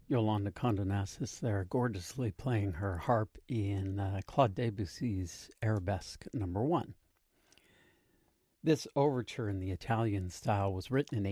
Yolanda Condonassis there, gorgeously playing her harp in Claude Debussy's Arabesque No. 1. This overture in the Italian style was written in